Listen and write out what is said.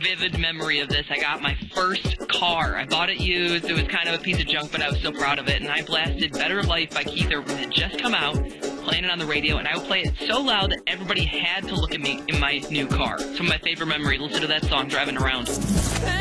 Vivid memory of this. I got my first car. I bought it used. It was kind of a piece of junk, but I was so proud of it. And I blasted Better Life by Keith Urban. It had just come out, playing it on the radio, and I would play it so loud that everybody had to look at me in my new car. Some of my favorite memories. Listen to that song driving around.